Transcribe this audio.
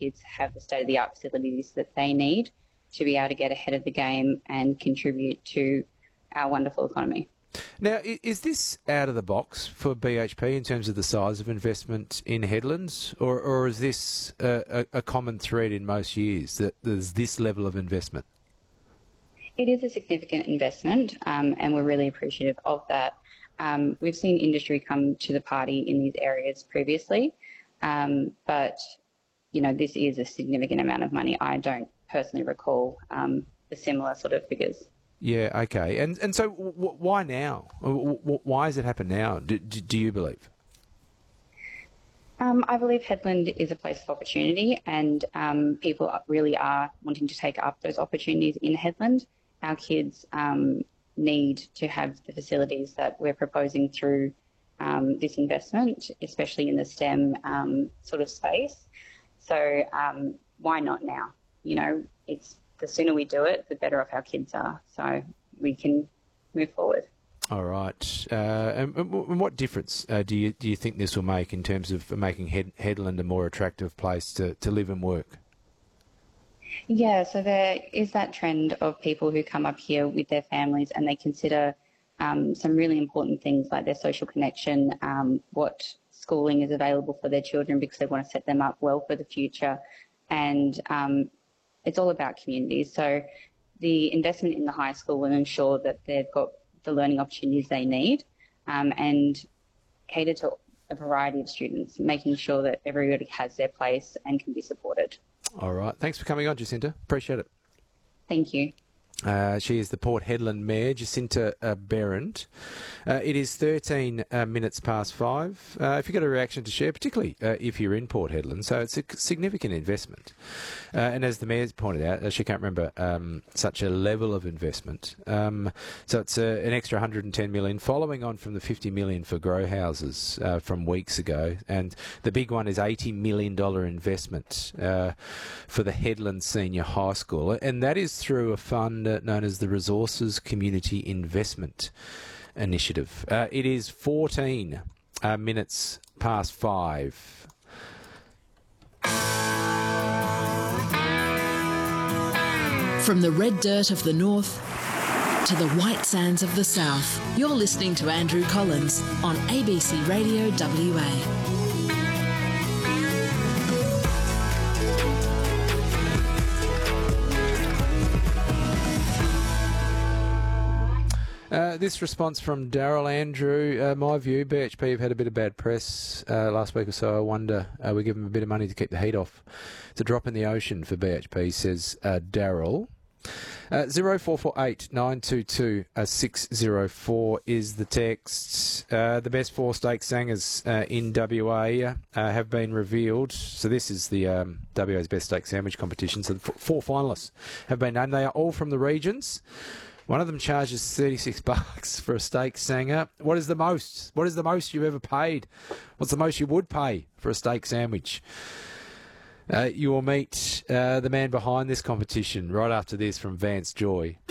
kids have the state-of-the-art facilities that they need to be able to get ahead of the game and contribute to our wonderful economy. Now, is this out of the box for BHP in terms of the size of investment in Headlands, or is this a common thread in most years, that there's this level of investment? It is a significant investment, and we're really appreciative of that. We've seen industry come to the party in these areas previously, but, this is a significant amount of money. I don't personally recall the similar sort of figures. Yeah, okay. And so why now? Why has it happened now, do you believe? I believe Headland is a place of opportunity, and people really are wanting to take up those opportunities in Headland. Our kids need to have the facilities that we're proposing through this investment, especially in the STEM sort of space. So why not now? It's the sooner we do it, the better off our kids are, so we can move forward. All right. And what difference do you think this will make in terms of making Headland a more attractive place to live and work? Yeah, so there is that trend of people who come up here with their families and they consider some really important things like their social connection, what schooling is available for their children because they want to set them up well for the future, and it's all about communities. So the investment in the high school will ensure that they've got the learning opportunities they need and cater to a variety of students, making sure that everybody has their place and can be supported. All right. Thanks for coming on, Jacinta. Appreciate it. Thank you. She is the Port Hedland Mayor, Jacinta Behrend. It is 13 minutes past 5. If you've got a reaction to share, particularly if you're in Port Hedland, so it's a significant investment. And as the Mayor's pointed out, she can't remember such a level of investment. So it's an extra $110 million, following on from the $50 million for grow houses from weeks ago. And the big one is $80 million investment for the Hedland Senior High School. And that is through a fund known as the Resources Community Investment Initiative. It is 14 minutes past 5. From the red dirt of the north to the white sands of the south, you're listening to Andrew Collins on ABC Radio WA. This response from Daryl Andrew, my view, BHP have had a bit of bad press last week or so. I wonder, we give them a bit of money to keep the heat off. It's a drop in the ocean for BHP, says Daryl. 0448 922 604 is the text. The best 4 steak sangers in WA have been revealed. So this is the WA's best steak sandwich competition. So the 4 finalists have been named. They are all from the regions. One of them charges $36 for a steak sanger. What is the most? What is the most you've ever paid? What's the most you would pay for a steak sandwich? You will meet the man behind this competition right after this from Vance Joy.